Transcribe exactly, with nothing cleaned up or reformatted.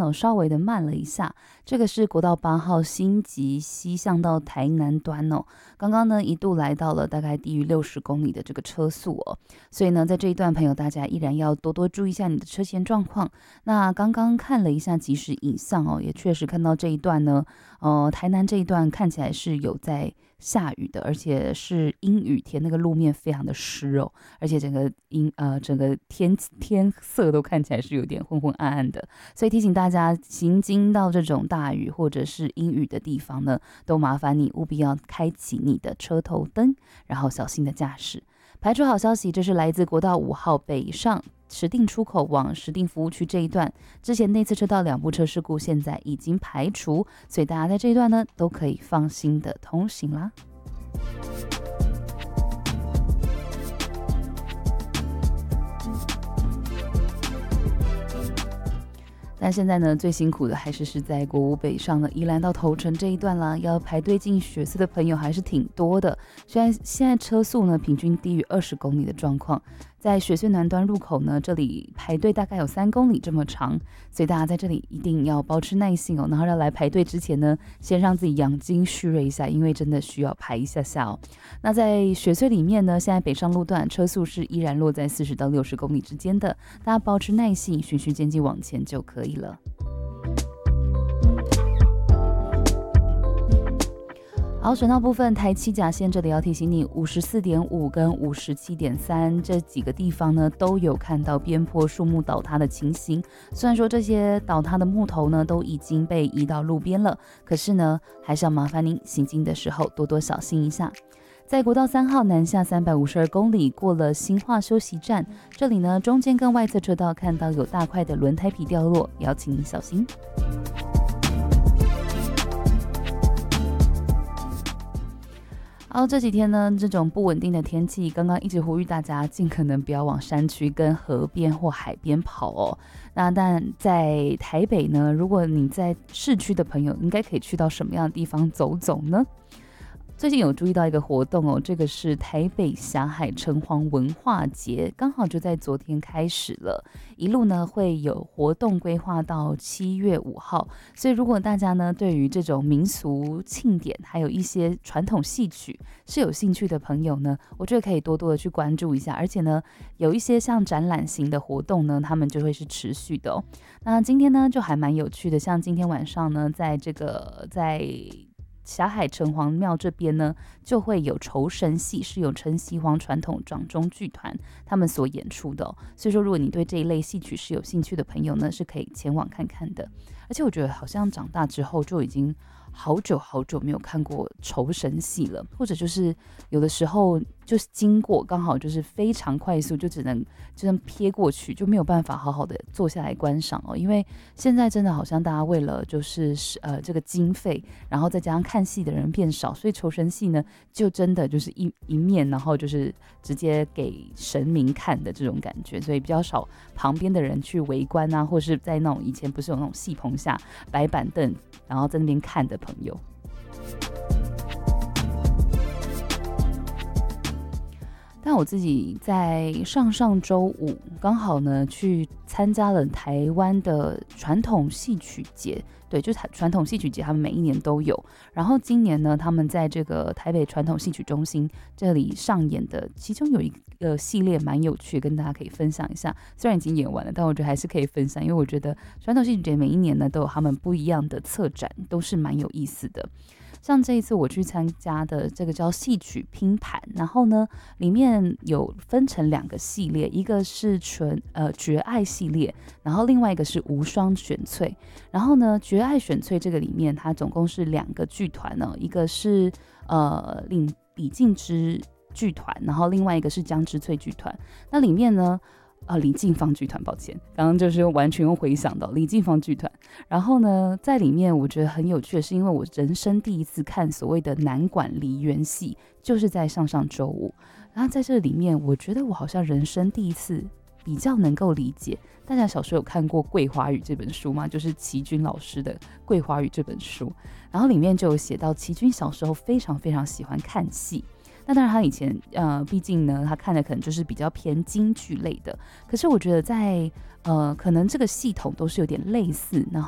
呢稍微的慢了一下，这个是国道八号新集西向到台南端哦，刚刚呢一度来到了大概低于六十公里的这个车速哦，所以呢在这一段朋友大家依然要多多注意一下你的车前状况。那刚刚看了一下即时影像哦，也确实看到这一段呢，呃，台南这一段看起来是有在下雨的，而且是阴雨天，那个路面非常的湿哦，而且整个阴呃整个天天色都看起来是有点昏昏暗暗的，所以提醒大家行经到这种大雨或者是阴雨的地方呢，都麻烦你务必要开启你的车头灯，然后小心的驾驶。排除好消息，这是来自国道五号北上石碇出口往石碇服务区这一段，之前内侧车道两部车事故现在已经排除，所以大家在这一段呢都可以放心的通行啦。但现在呢，最辛苦的还是是在国五北上的宜兰到头城这一段啦，要排队进雪隧的朋友还是挺多的。现在现在车速呢，平均低于二十公里的状况。在雪隧南端入口呢，这里排队大概有三公里这么长，所以大家在这里一定要保持耐性哦。然后要来排队之前呢，先让自己养精蓄锐一下，因为真的需要排一下下哦。那在雪隧里面呢，现在北上路段车速是依然落在四十到六十公里之间的，大家保持耐性，循序渐进往前就可以了。好，省道部分，台七甲线这里要提醒你，五十四点五跟五十七点三这几个地方呢，都有看到边坡树木倒塌的情形。虽然说这些倒塌的木头呢，都已经被移到路边了，可是呢，还是要麻烦您行进的时候多多小心一下。在国道三号南下三百五十二公里，过了新化休息站，这里呢，中间跟外侧车道看到有大块的轮胎皮掉落，也要请您小心。好，这几天呢，这种不稳定的天气，刚刚一直呼吁大家尽可能不要往山区跟河边或海边跑哦。那但在台北呢，如果你在市区的朋友，应该可以去到什么样的地方走走呢？最近有注意到一个活动哦，这个是台北霞海城隍文化节，刚好就在昨天开始了，一路呢会有活动规划到七月五号，所以如果大家呢对于这种民俗庆典还有一些传统戏曲是有兴趣的朋友呢，我觉得可以多多的去关注一下，而且呢有一些像展览型的活动呢，他们就会是持续的哦。那今天呢就还蛮有趣的，像今天晚上呢，在这个在霞海城隍庙这边呢，就会有酬神戏，是由陈锡煌传统掌中剧团他们所演出的哦。所以说，如果你对这一类戏曲是有兴趣的朋友呢，是可以前往看看的。而且我觉得好像长大之后就已经好久好久没有看过酬神戏了，或者就是有的时候就是经过刚好就是非常快速，就只能就能瞥过去，就没有办法好好的坐下来观赏哦。因为现在真的好像大家为了就是呃这个经费，然后再加上看戏的人变少，所以酬神戏呢就真的就是一一面，然后就是直接给神明看的这种感觉，所以比较少旁边的人去围观啊，或是在那种以前不是有那种戏棚下摆板凳，然后在那边看的朋友。但我自己在上上周五刚好呢去参加了台湾的传统戏曲节，对，就是传统戏曲节，他们每一年都有。然后今年呢，他们在这个台北传统戏曲中心这里上演的，其中有一个系列蛮有趣的，跟大家可以分享一下。虽然已经演完了，但我觉得还是可以分享，因为我觉得传统戏曲节每一年呢都有他们不一样的策展，都是蛮有意思的。像这一次我去参加的这个叫戏曲拼盘，然后呢里面有分成两个系列，一个是纯呃绝爱系列，然后另外一个是无双选粹。然后呢绝爱选粹这个里面它总共是两个剧团呢，一个是呃李李敬之剧团，然后另外一个是江之翠剧团。那里面呢啊，李静芳剧团，抱歉，刚刚就是完全又回想到李静芳剧团。然后呢，在里面我觉得很有趣的是，因为我人生第一次看所谓的南管梨园戏，就是在上上周五。然后在这里面，我觉得我好像人生第一次比较能够理解。大家小时候有看过《桂花语》这本书吗？就是齐君老师的《桂花语》这本书，然后里面就有写到齐君小时候非常非常喜欢看戏。那当然他以前呃，毕竟呢他看的可能就是比较偏京剧类的，可是我觉得在呃可能这个系统都是有点类似，然